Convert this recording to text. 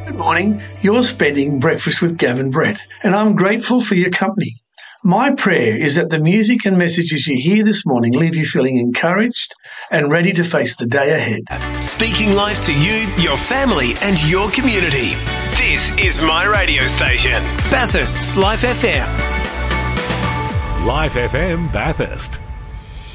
Good morning. You're spending breakfast with Gavin Brett, and I'm grateful for your company. My prayer is that the music and messages you hear this morning leave you feeling encouraged and ready to face the day ahead. Speaking life to you, your family and your community. This is my radio station, Bathurst's Life FM. Life FM Bathurst.